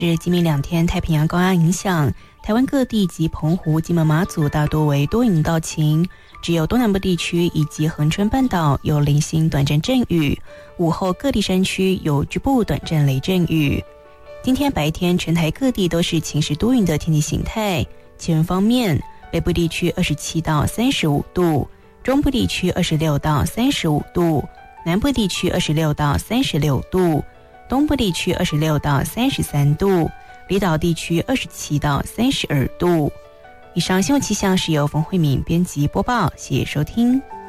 是今明2天太平洋高压影响，台湾各地及澎湖、金门、马祖大多为多云到晴，只有东南部地区以及恒春半岛有零星短暂阵雨，午后各地山区有局部短暂雷阵雨。今天白天全台各地都是晴时多云的天气形态。气温方面，北部地区27到35度，中部地区26到35度，南部地区26到36度，东部地区26到33度，离岛地区27到32度。以上新闻气象是由冯慧敏编辑播报，谢谢收听。